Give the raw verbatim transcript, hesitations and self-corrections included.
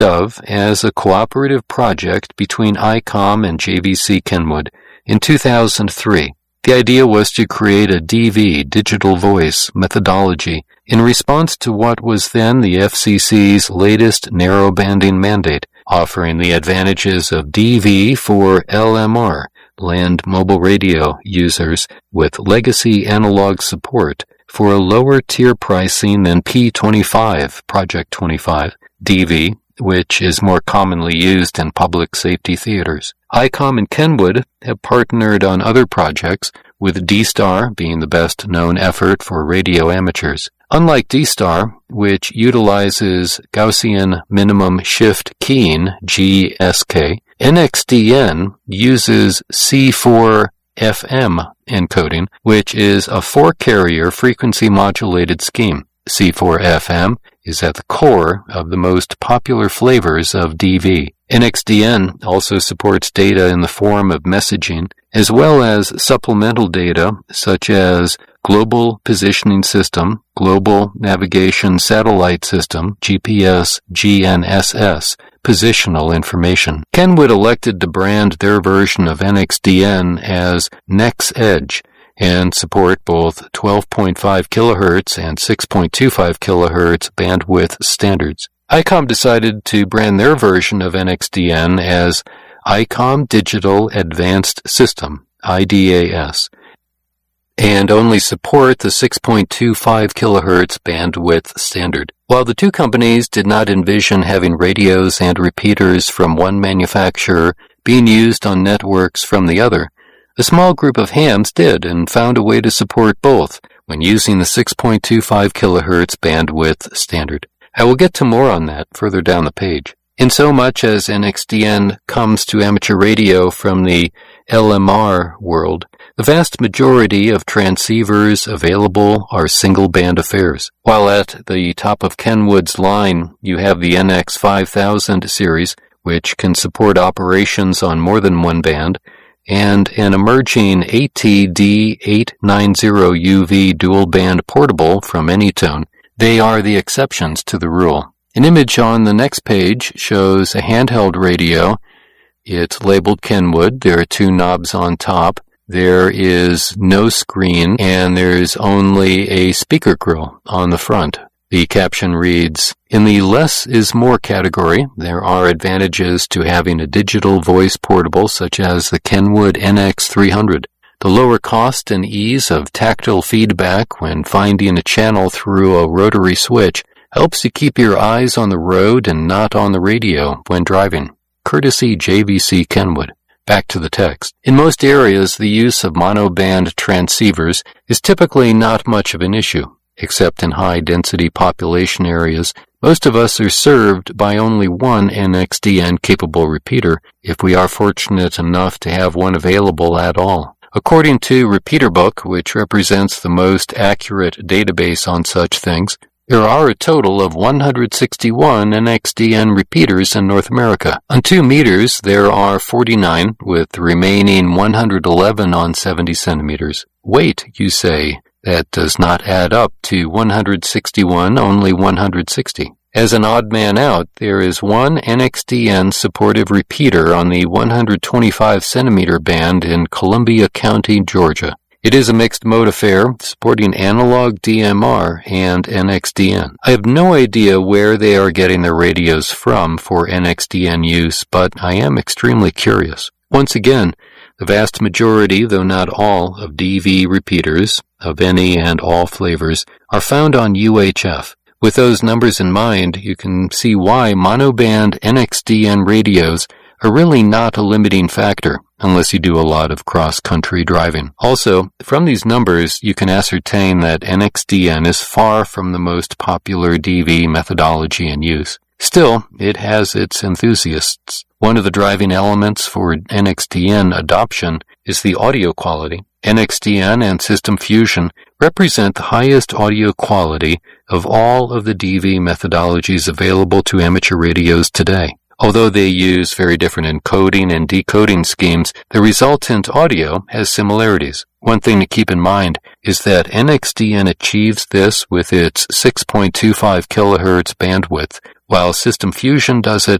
of as a cooperative project between I COM and J V C Kenwood in two thousand three. The idea was to create a D V, digital voice, methodology in response to what was then the F C C's latest narrowbanding mandate, offering the advantages of D V for L M R, land mobile radio users with legacy analog support for a lower tier pricing than P twenty-five, Project twenty-five, D V, which is more commonly used in public safety theaters. I COM and Kenwood have partnered on other projects, with D-Star being the best-known effort for radio amateurs. Unlike D-Star, which utilizes Gaussian minimum shift keying, G S K, N X D N uses C four F M encoding, which is a four-carrier frequency-modulated scheme. C four F M is at the core of the most popular flavors of D V. N X D N also supports data in the form of messaging, as well as supplemental data such as Global Positioning System, Global Navigation Satellite System, G P S, G N S S, positional information. Kenwood elected to brand their version of N X D N as NexEdge, and support both twelve point five kilohertz and six point two five kilohertz bandwidth standards. I COM decided to brand their version of N X D N as I COM Digital Advanced System, I D A S, and only support the six point two five kilohertz bandwidth standard. While the two companies did not envision having radios and repeaters from one manufacturer being used on networks from the other, a small group of hams did and found a way to support both when using the six point two five kilohertz bandwidth standard. I will get to more on that further down the page. In so much as N X D N comes to amateur radio from the L M R world, the vast majority of transceivers available are single-band affairs. While at the top of Kenwood's line, you have the N X five thousand series, which can support operations on more than one band, and an emerging A T D eight ninety U V dual-band portable from Anytone. They are the exceptions to the rule. An image on the next page shows a handheld radio. It's labeled Kenwood. There are two knobs on top. There is no screen, and there's only a speaker grill on the front. The caption reads, "In the less is more category, there are advantages to having a digital voice portable such as the Kenwood N X three hundred. The lower cost and ease of tactile feedback when finding a channel through a rotary switch helps you keep your eyes on the road and not on the radio when driving. Courtesy J V C Kenwood." Back to the text. In most areas, the use of monoband transceivers is typically not much of an issue. Except in high-density population areas, most of us are served by only one N X D N-capable repeater if we are fortunate enough to have one available at all. According to RepeaterBook, which represents the most accurate database on such things, there are a total of one hundred sixty-one N X D N repeaters in North America. On two meters, there are forty-nine, with the remaining one hundred eleven on seventy centimeters. Wait, you say. That does not add up to one hundred sixty-one, only one hundred sixty. As an odd man out, there is one N X D N supportive repeater on the one hundred twenty-five centimeter band in Columbia County, Georgia. It is a mixed-mode affair, supporting analog D M R and N X D N. I have no idea where they are getting their radios from for N X D N use, but I am extremely curious. Once again, the vast majority, though not all, of D V repeaters, of any and all flavors, are found on U H F. With those numbers in mind, you can see why monoband N X D N radios are really not a limiting factor, unless you do a lot of cross-country driving. Also, from these numbers, you can ascertain that N X D N is far from the most popular D V methodology in use. Still, it has its enthusiasts. One of the driving elements for N X D N adoption is the audio quality. N X D N and System Fusion represent the highest audio quality of all of the D V methodologies available to amateur radios today. Although they use very different encoding and decoding schemes, the resultant audio has similarities. One thing to keep in mind is that N X D N achieves this with its six point two five kilohertz bandwidth, while System Fusion does it